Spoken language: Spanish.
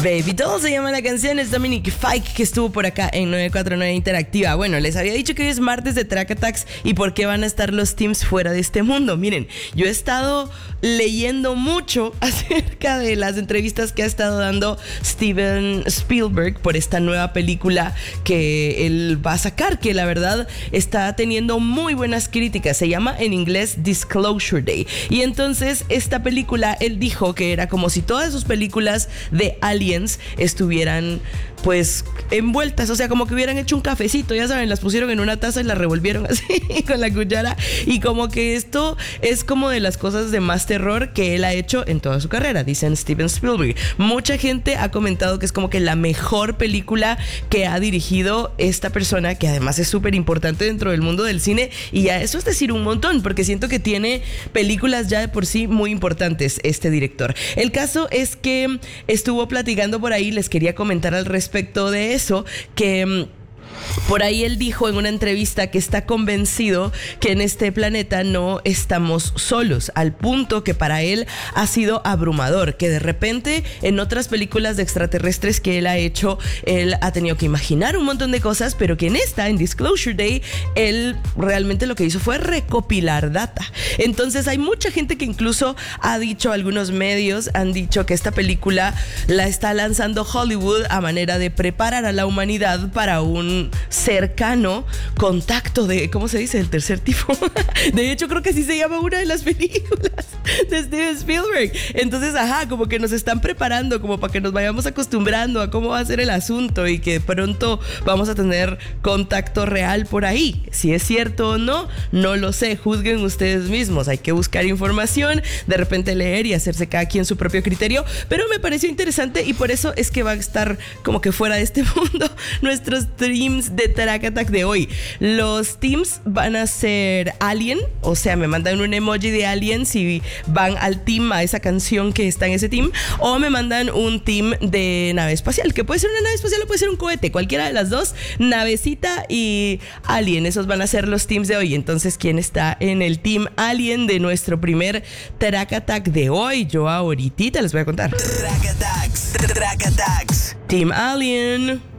Baby Doll se llama la canción, es Dominic Fike que estuvo por acá en 949 Interactiva. Bueno, les había dicho que hoy es martes de Track Attacks y por qué van a estar los teams fuera de este mundo. Miren, yo he estado leyendo mucho acerca de las entrevistas que ha estado dando Steven Spielberg por esta nueva película que él va a sacar, que la verdad está teniendo muy buenas críticas. Se llama en inglés Disclosure Day. Y entonces esta película, él dijo que era como si todas sus películas de aliens estuvieran pues envueltas, o sea, como que hubieran hecho un cafecito, ya saben, las pusieron en una taza y las revolvieron así con la cuchara, y como que esto es como de las cosas de más terror que él ha hecho en toda su carrera, dicen Steven Spielberg. Mucha gente ha comentado que es como que la mejor película que ha dirigido esta persona, que además es súper importante dentro del mundo del cine, y ya eso es decir un montón, porque siento que tiene películas ya de por sí muy importantes este director. El caso es que estuvo platicando por ahí, les quería comentar al respecto de eso, que por ahí él dijo en una entrevista que está convencido que en este planeta no estamos solos, al punto que para él ha sido abrumador, que de repente en otras películas de extraterrestres que él ha hecho, él ha tenido que imaginar un montón de cosas, pero que en esta, en Disclosure Day, él realmente lo que hizo fue recopilar data. Entonces hay mucha gente que incluso ha dicho, algunos medios han dicho que esta película la está lanzando Hollywood a manera de preparar a la humanidad para un cercano contacto de, ¿cómo se dice? El tercer tipo. De hecho, creo que así se llama una de las películas de Steven Spielberg. Entonces, como que nos están preparando como para que nos vayamos acostumbrando a cómo va a ser el asunto y que pronto vamos a tener contacto real por ahí. Si es cierto o no, no lo sé. Juzguen ustedes mismos. Hay que buscar información, de repente leer y hacerse cada quien su propio criterio. Pero me pareció interesante y por eso es que va a estar como que fuera de este mundo nuestros teams de Track Attack de hoy. Los teams van a ser Alien, o sea, me mandan un emoji de Alien si van al team, a esa canción que está en ese team, o me mandan un team de nave espacial, que puede ser una nave espacial o puede ser un cohete, cualquiera de las dos, navecita y Alien, esos van a ser los teams de hoy. Entonces, ¿quién está en el team Alien de nuestro primer Track Attack de hoy? Yo ahorita les voy a contar. Track Attacks. Team Alien.